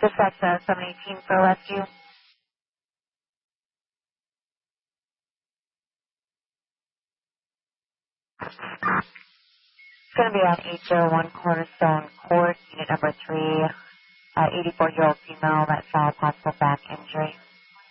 Dispatch 718 for rescue. It's going to be on 801 Cornerstone Court, unit number 3, 84-year-old female that saw possible back injury.